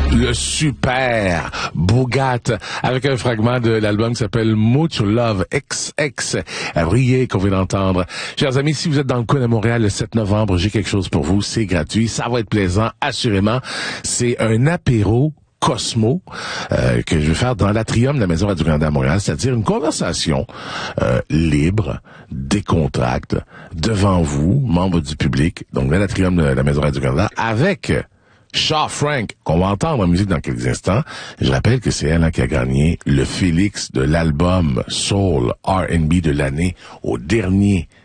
Le super Boogat avec un fragment de l'album qui s'appelle Much Love XX. Briller qu'on vient d'entendre. Chers amis, si vous êtes dans le coin de Montréal le 7 novembre, j'ai quelque chose pour vous. C'est gratuit. Ça va être plaisant, assurément. C'est un apéro Cosmo que je vais faire dans l'atrium de la Maison Radio-Canada à Montréal, c'est-à-dire une conversation libre, décontracte, devant vous, membres du public, donc dans l'atrium de la Maison Radio-Canada, avec Shaw Frank, qu'on va entendre en musique dans quelques instants. Je rappelle que c'est elle qui a gagné le Félix de l'album Soul R&B de l'année au dernier